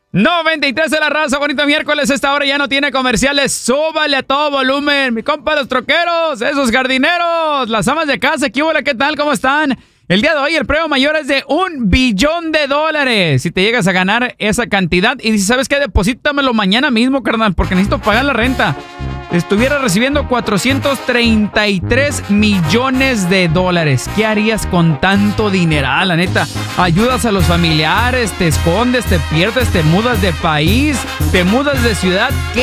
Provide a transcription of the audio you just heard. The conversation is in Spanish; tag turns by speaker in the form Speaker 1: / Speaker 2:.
Speaker 1: 93 de la raza, bonito miércoles. Esta hora ya no tiene comerciales. Súbale a todo volumen. Mi compa, los troqueros, esos jardineros, las amas de casa. ¿Qué tal? ¿Cómo están? El día de hoy el premio mayor es de $1 billón. Si te llegas a ganar esa cantidad y dices, ¿sabes qué? Deposítamelo mañana mismo, carnal, porque necesito pagar la renta. Estuviera recibiendo $433 millones. ¿Qué harías con tanto dineral, la neta? Ayudas a los familiares, te escondes, te pierdes, te mudas de país, te mudas de ciudad.